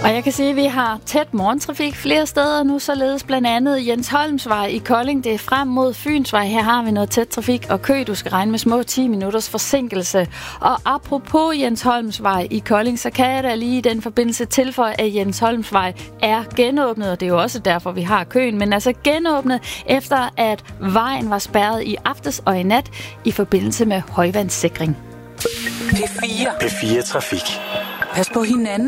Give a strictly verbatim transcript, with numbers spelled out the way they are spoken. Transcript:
Og jeg kan sige, at vi har tæt morgentrafik flere steder nu, således blandt andet Jens Holmsvej i Kolding. Det er frem mod Fynsvej. Her har vi noget tæt trafik og kø. Du skal regne med små ti minutters forsinkelse. Og apropos Jens Holmsvej i Kolding, så kan jeg da lige i den forbindelse tilføje, at Jens Holmsvej er genåbnet. Og det er jo også derfor, vi har køen. Men altså genåbnet efter, at vejen var spærret i aftes og i nat i forbindelse med højvandssikring. P fire. P fire Trafik. Pas på hinanden.